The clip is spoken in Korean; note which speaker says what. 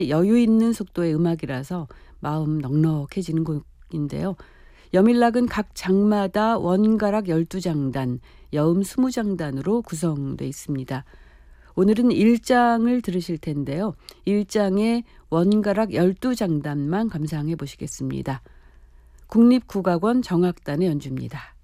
Speaker 1: 여유 있는 속도의 음악이라서 마음 넉넉해지는 곡인데요. 여밀락은 각 장마다 원가락 12장단, 여음 20장단으로 구성되어 있습니다. 오늘은 1장을 들으실 텐데요. 1장의 원가락 12장단만 감상해 보시겠습니다. 국립국악원 정악단의 연주입니다.